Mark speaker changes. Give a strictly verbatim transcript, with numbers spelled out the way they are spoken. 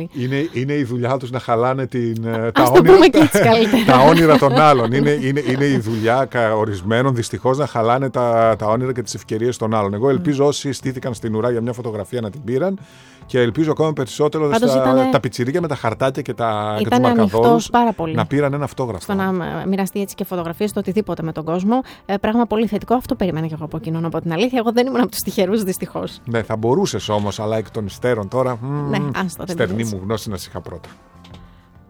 Speaker 1: πολύ.
Speaker 2: Είναι, είναι η δουλειά τους να χαλάνε την, τα,
Speaker 1: το
Speaker 2: όνειρα,
Speaker 1: τα
Speaker 2: όνειρα των άλλων. Είναι, είναι, είναι η δουλειά ορισμένων δυστυχώς να χαλάνε τα, τα όνειρα και τις ευκαιρίες των άλλων. Εγώ ελπίζω mm. όσοι στήθηκαν στην ουρά για μια φωτογραφία να την πήραν και ελπίζω ακόμα περισσότερο στα, ήτανε... τα πιτσιρίκια με τα χαρτάκια και, τα, και τους μαρκαδόρους να πήραν ένα αυτόγραφο.
Speaker 1: Στο να μοιραστεί έτσι και φωτογραφίες, το οτιδήποτε με τον κόσμο. Ε, πράγμα πολύ θετικό. Αυτό περίμενα και εγώ από εκείνον, από την αλήθεια. Εγώ δεν ήμουν από τους τυχερούς, δυστυχώς.
Speaker 2: Ναι, θα μπορούσες όμως, αλλά εκ των υστέρων τώρα.
Speaker 1: Ναι, άστο,
Speaker 2: στερνή μου γνώση να σ' είχα πρώτα.